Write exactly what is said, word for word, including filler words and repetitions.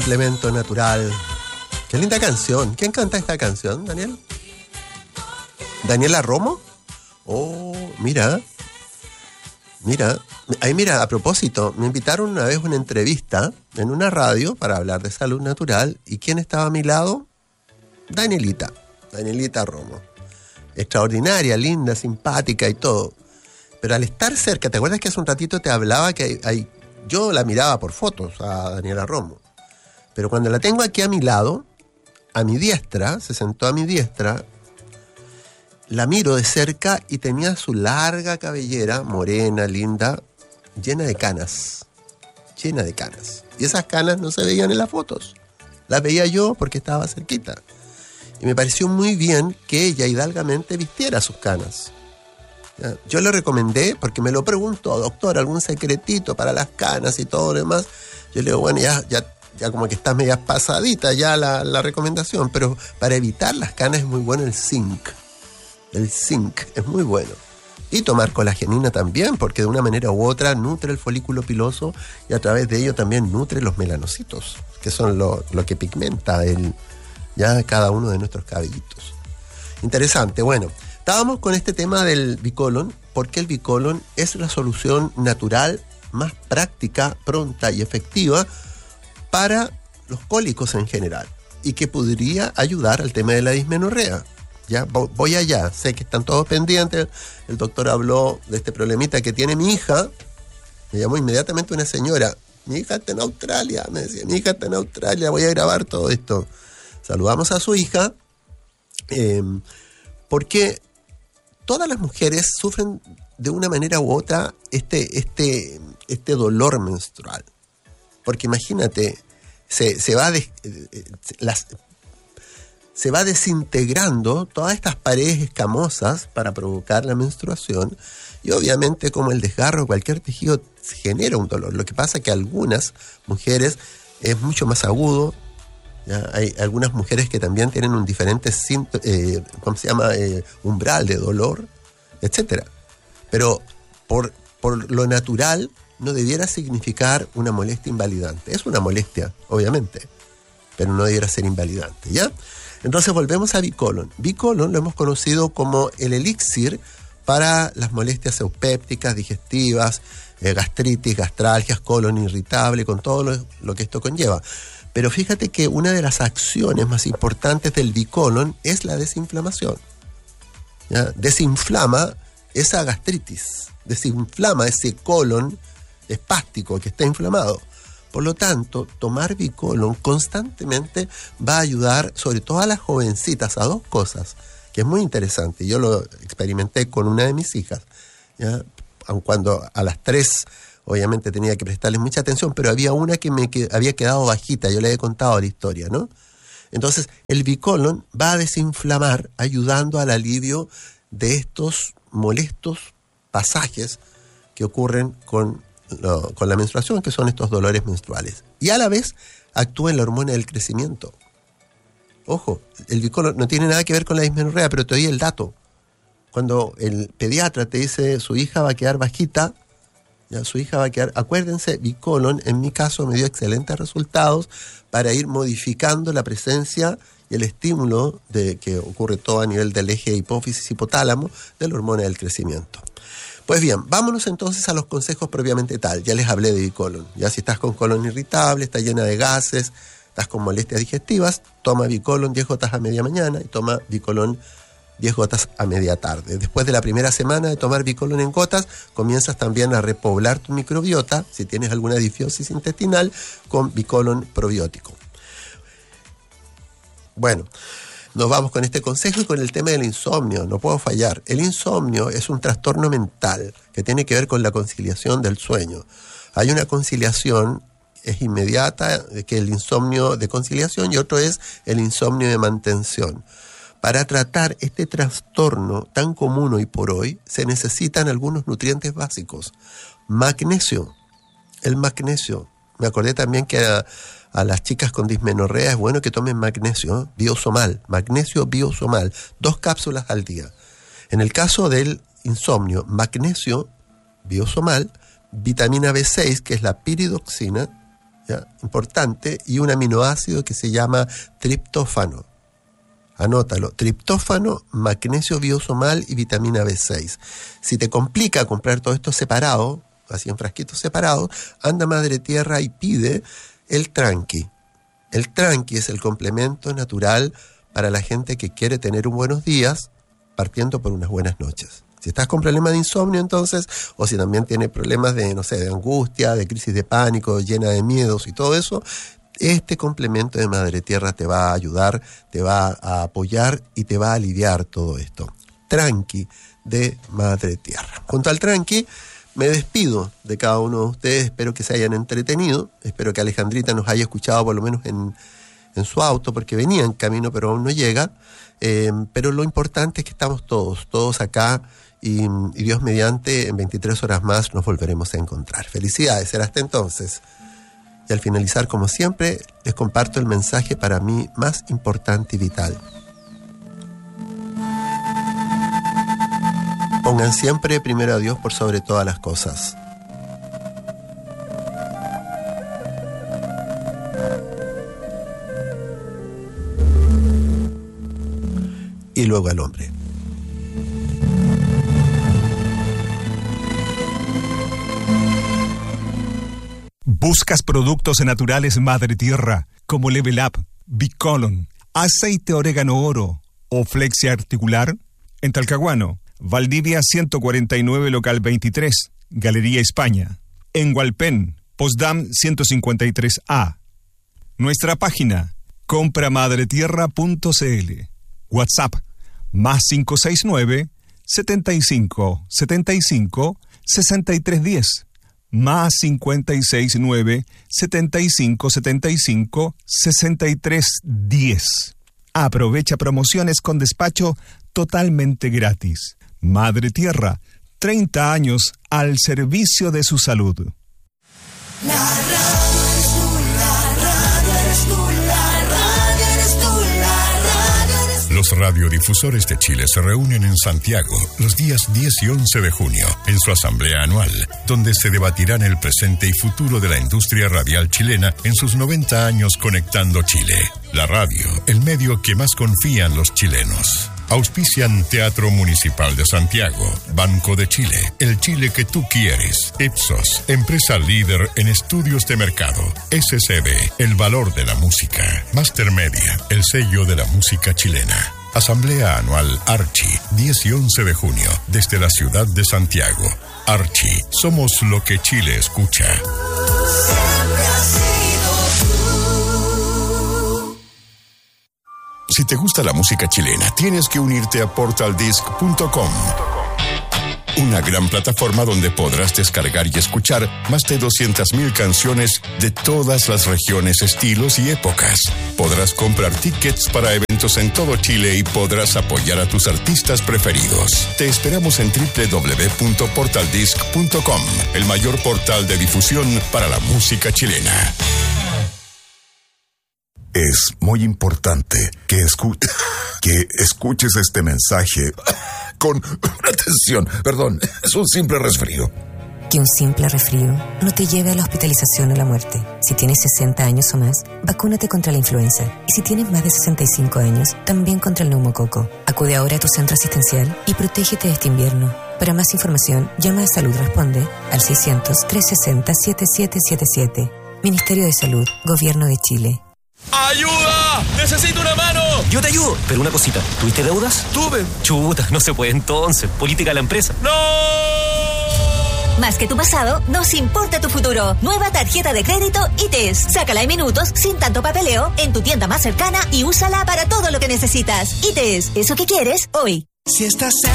Complemento natural. Qué linda canción. ¿Quién canta esta canción, Daniel? ¿Daniela Romo? Oh, mira. Mira. Ahí mira, a propósito, me invitaron una vez a una entrevista en una radio para hablar de salud natural. ¿Y quién estaba a mi lado? Danielita. Danielita Romo. Extraordinaria, linda, simpática y todo. Pero al estar cerca, ¿te acuerdas que hace un ratito te hablaba que hay, hay, yo la miraba por fotos a Daniela Romo? Pero cuando la tengo aquí a mi lado, a mi diestra, se sentó a mi diestra, la miro de cerca y tenía su larga cabellera, morena, linda, llena de canas. Llena de canas. Y esas canas no se veían en las fotos. Las veía yo porque estaba cerquita. Y me pareció muy bien que ella hidalgamente vistiera sus canas. ¿Ya? Yo le recomendé, porque me lo preguntó, doctor, ¿algún secretito para las canas y todo lo demás? Yo le digo, bueno, ya, ya, ya como que está media pasadita ya la, la recomendación, pero para evitar las canas es muy bueno el zinc. El zinc es muy bueno. Y tomar colagenina también, porque de una manera u otra nutre el folículo piloso y a través de ello también nutre los melanocitos, que son lo, lo que pigmenta el, ya cada uno de nuestros cabellitos. Interesante. Bueno, estábamos con este tema del Bicolon, porque el Bicolon es la solución natural más práctica, pronta y efectiva para los cólicos en general y que podría ayudar al tema de la dismenorrea. Ya voy allá, sé que están todos pendientes. El doctor habló de este problemita que tiene mi hija. Me llamó inmediatamente una señora. Mi hija está en Australia, me decía, mi hija está en Australia, voy a grabar todo esto. Saludamos a su hija, eh, porque todas las mujeres sufren de una manera u otra este, este, este dolor menstrual. Porque imagínate, se, se va de, eh, las... se va desintegrando todas estas paredes escamosas para provocar la menstruación y obviamente como el desgarro de cualquier tejido genera un dolor. Lo que pasa es que algunas mujeres es mucho más agudo, ¿ya? Hay algunas mujeres que también tienen un diferente eh, ¿cómo se llama? Eh, umbral de dolor, etcétera. Pero por, por lo natural no debiera significar una molestia invalidante. Es una molestia, obviamente, pero no debiera ser invalidante, ¿ya? Entonces volvemos a Bicolon. Bicolon lo hemos conocido como el elixir para las molestias eupépticas, digestivas, eh, gastritis, gastralgias, colon irritable, con todo lo, lo que esto conlleva. Pero fíjate que una de las acciones más importantes del Bicolon es la desinflamación. ¿Ya? Desinflama esa gastritis, desinflama ese colon espástico que está inflamado. Por lo tanto, tomar Bicolon constantemente va a ayudar, sobre todo a las jovencitas, a dos cosas, que es muy interesante. Yo lo experimenté con una de mis hijas, ¿ya? Aun cuando a las tres, obviamente, tenía que prestarles mucha atención, pero había una que me que, había quedado bajita, yo le he contado la historia, ¿no? Entonces, el Bicolon va a desinflamar, ayudando al alivio de estos molestos pasajes que ocurren con No, con la menstruación, que son estos dolores menstruales. Y a la vez actúa en la hormona del crecimiento. Ojo, el Bicolon no tiene nada que ver con la dismenorrea, pero te doy el dato. Cuando el pediatra te dice su hija va a quedar bajita, ya su hija va a quedar, acuérdense, Bicolon en mi caso me dio excelentes resultados para ir modificando la presencia y el estímulo de que ocurre todo a nivel del eje hipófisis hipotálamo de la hormona del crecimiento. Pues bien, vámonos entonces a los consejos propiamente tal. Ya les hablé de Bicolon. Ya si estás con colon irritable, estás llena de gases, estás con molestias digestivas, toma Bicolon diez gotas a media mañana y toma Bicolon diez gotas a media tarde. Después de la primera semana de tomar Bicolon en gotas, comienzas también a repoblar tu microbiota, si tienes alguna disbiosis intestinal, con Bicolon probiótico. Bueno, nos vamos con este consejo y con el tema del insomnio. No puedo fallar. El insomnio es un trastorno mental que tiene que ver con la conciliación del sueño. Hay una conciliación, es inmediata, que el insomnio de conciliación, y otro es el insomnio de mantención. Para tratar este trastorno tan común hoy por hoy, se necesitan algunos nutrientes básicos. Magnesio. El magnesio. Me acordé también que a, a las chicas con dismenorrea es bueno que tomen magnesio, ¿eh? Biosomal, magnesio biosomal, dos cápsulas al día. En el caso del insomnio, magnesio biosomal, vitamina B seis, que es la piridoxina, ¿ya? Importante, y un aminoácido que se llama triptófano. Anótalo, triptófano, magnesio biosomal y vitamina B seis. Si te complica comprar todo esto separado, así en frasquitos separados, anda Madre Tierra y pide el Tranqui. El Tranqui es el complemento natural para la gente que quiere tener un buenos días, partiendo por unas buenas noches. Si estás con problemas de insomnio, entonces, o si también tienes problemas de, no sé, de angustia, de crisis de pánico, llena de miedos y todo eso, este complemento de Madre Tierra te va a ayudar, te va a apoyar y te va a aliviar todo esto. Tranqui de Madre Tierra. Junto al Tranqui, me despido de cada uno de ustedes. Espero que se hayan entretenido. Espero que Alejandrita nos haya escuchado por lo menos en, en su auto, porque venía en camino, pero aún no llega. Eh, pero lo importante es que estamos todos, todos acá. Y, y Dios mediante, en veintitrés horas más nos volveremos a encontrar. Felicidades, será hasta entonces. Y al finalizar, como siempre, les comparto el mensaje para mí más importante y vital. Pongan siempre primero a Dios por sobre todas las cosas. Y luego al hombre. ¿Buscas productos naturales Madre Tierra como Level Up, Bicolon, aceite orégano oro o flexia articular? En Talcahuano, Valdivia ciento cuarenta y nueve, local veintitrés, Galería España. En Hualpén, Postdam ciento cincuenta y tres A. Nuestra página, compra madre tierra punto c l. WhatsApp, más cinco seis nueve, setenta y cinco, setenta y cinco, sesenta y tres diez. Más cincuenta y seis nueve, setenta y cinco, setenta y cinco, sesenta y tres diez. Aprovecha promociones con despacho totalmente gratis. Madre Tierra, treinta años al servicio de su salud. La radio eres tú, la radio eres tú, la radio eres tú, la radio eres tú. Los radiodifusores de Chile se reúnen en Santiago los días diez y once de junio en su asamblea anual, donde se debatirán el presente y futuro de la industria radial chilena en sus noventa años conectando Chile. La radio, el medio que más confían los chilenos. Auspician Teatro Municipal de Santiago, Banco de Chile, el Chile que tú quieres, Ipsos, empresa líder en estudios de mercado, S C B, el valor de la música, Master Media, el sello de la música chilena. Asamblea Anual Archi, diez y once de junio, desde la ciudad de Santiago. Archi, somos lo que Chile escucha. Siempre has sido tú. Si te gusta la música chilena, tienes que unirte a portal disc punto com. Una gran plataforma donde podrás descargar y escuchar más de doscientas mil canciones de todas las regiones, estilos y épocas. Podrás comprar tickets para eventos en todo Chile y podrás apoyar a tus artistas preferidos. Te esperamos en doble u doble u doble u punto portal disc punto com, el mayor portal de difusión para la música chilena. Es muy importante que, escu- que escuches este mensaje con atención. Perdón, es un simple resfrío. Que un simple resfrío no te lleve a la hospitalización o la muerte. Si tienes sesenta años o más, vacúnate contra la influenza. Y si tienes más de sesenta y cinco años, también contra el neumococo. Acude ahora a tu centro asistencial y protégete de este invierno. Para más información, llama a Salud Responde al seiscientos, trescientos sesenta, setenta y siete setenta y siete. Ministerio de Salud, Gobierno de Chile. ¡Ayuda! ¡Necesito una mano! Yo te ayudo, pero una cosita. ¿Tuviste deudas? Tuve. Chuta, no se puede entonces. Política de la empresa. ¡No! Más que tu pasado, nos importa tu futuro. Nueva tarjeta de crédito I T E S. Sácala en minutos, sin tanto papeleo, en tu tienda más cercana y úsala para todo lo que necesitas. I T E S, eso que quieres hoy. Si estás